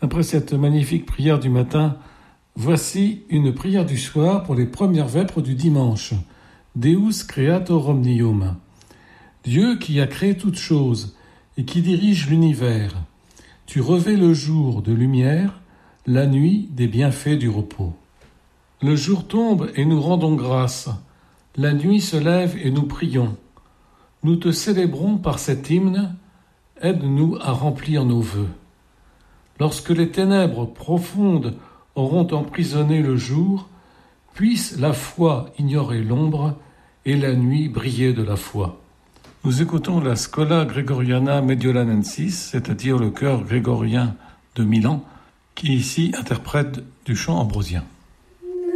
Après cette magnifique prière du matin, voici une prière du soir pour les premières vêpres du dimanche. Deus Creator Omnium. Dieu qui a créé toutes choses et qui dirige l'univers. Tu revêts le jour de lumière, la nuit des bienfaits du repos. Le jour tombe et nous rendons grâce. La nuit se lève et nous prions. Nous te célébrons par cet hymne. Aide-nous à remplir nos vœux. Lorsque les ténèbres profondes auront emprisonné le jour, puisse la foi ignorer l'ombre et la nuit briller de la foi. Nous écoutons la Schola Gregoriana Mediolanensis, c'est-à-dire le chœur grégorien de Milan, qui ici interprète du chant ambrosien.